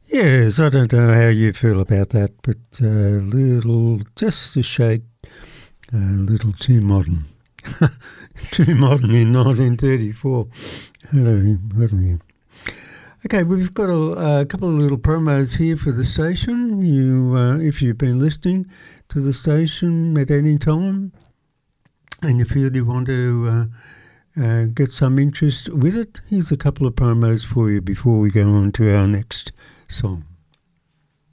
Yes, I don't know how you feel about that, but just a shade, a little too modern. Too modern in 1934. Hello. Okay, we've got a couple of little promos here for the station. If you've been listening to the station at any time and you feel you want to get some interest with it, here's a couple of promos for you before we go on to our next song.